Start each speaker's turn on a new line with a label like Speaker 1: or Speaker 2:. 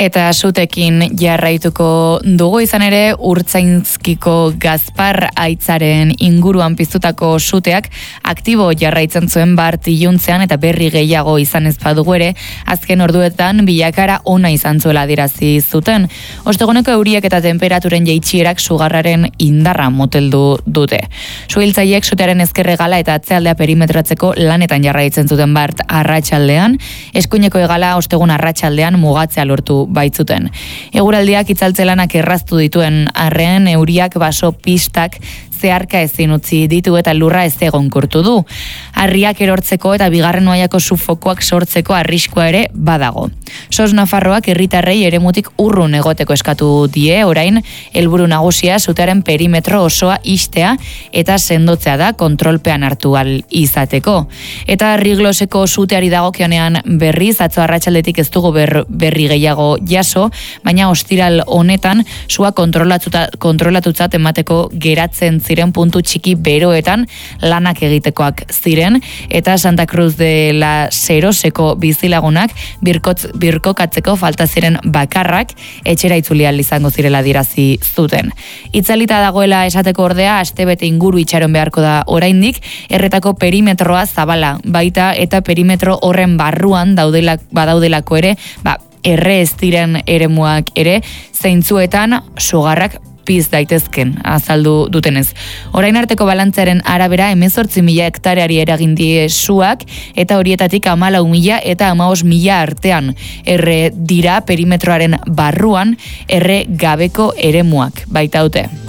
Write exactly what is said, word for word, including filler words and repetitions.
Speaker 1: Eta sutekin jarraituko dugu izan ere Urtzainzkiko Gazpar aitzaren inguruan piztutako suteak aktibo jarraitzen zuen bart iluntzean eta berri gehiago izan ez badugu ere azken orduetan bilakara ona izan zuela adirazi zuten. Osteguneko euriak eta temperaturen jaitsierak sugarraren indarra moteldu dute. Suhiltzaileek sutearen ezkerregala eta atzealdea perimetratzeko lanetan jarraitzen zuten bart arratsaldean, eskuineko hegala ostegun arratsaldean mugatzea lortu baitzuten. Eguraldiak itzaltzelanak erraztu dituen arren euriak baso pistak zeharka ezin utzi ditu eta lurra ez egonkortu du. Harriak erortzeko eta bigarren mailako sufokoak sortzeko arriskua ere badago. Sos Nafarroak herritarrei eremutik urrun egoteko eskatu die, orain helburu nagusia sutearen perimetro osoa ixtea eta sendotzea da kontrolpean hartu ahal izateko. Eta Rigloseko suteari dagokionean berriz atzo arratsaldetik ez dugu ber, berri gehiago jaso, baina ostiral honetan sua kontrolatuta kontrolatutzat emateko geratzen ziren puntu txiki beroetan lanak egitekoak ziren eta Santa Cruz de la Seroseko bizilagunak birkotz, birkokatzeko falta ziren bakarrak etxera itzuli ahal izango zirela dirazi zuten. Itzalita dagoela esateko ordea astebete inguru itxaron beharko da oraindik, erretako perimetroa zabala baita eta perimetro horren barruan daudela, badaudelako ere, ba, erre ez diren eremuak ere, zeintzuetan sugarrak piz daitezken, azaldu dutenez. Orain arteko balantzaren arabera hemezortzi mila hektareari eragin die suak eta horietatik hamalau mila eta hamabost mila artean erre dira perimetroaren barruan erre gabeko eremuak baitaute.